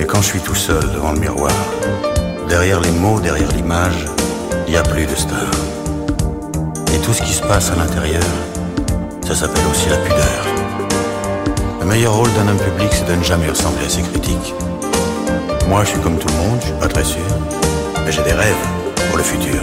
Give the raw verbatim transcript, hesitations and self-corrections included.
Mais quand je suis tout seul devant le miroir, derrière les mots, derrière l'image, il n'y a plus de star. Et tout ce qui se passe à l'intérieur, ça s'appelle aussi la pudeur. Le meilleur rôle d'un homme public, c'est de ne jamais ressembler à ses critiques. Moi, je suis comme tout le monde, je suis pas très sûr, mais j'ai des rêves pour le futur.